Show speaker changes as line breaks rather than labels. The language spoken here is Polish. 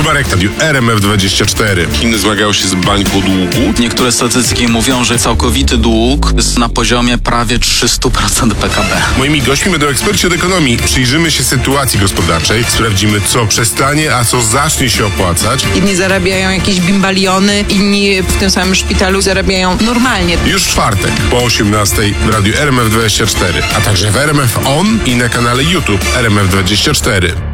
Marek Tadiu, RMF24. Chiny zmagają się z bańką długu.
Niektóre statystyki mówią, że całkowity dług jest na poziomie prawie 300% PKB.
Moimi gośćmi będą eksperci od ekonomii. Przyjrzymy się sytuacji gospodarczej, sprawdzimy, co przestanie, a co zacznie się opłacać.
Inni zarabiają jakieś bimbaliony, inni w tym samym szpitalu zarabiają normalnie.
Już w czwartek po 18:00 w radiu RMF24, a także w RMF On i na kanale YouTube RMF24.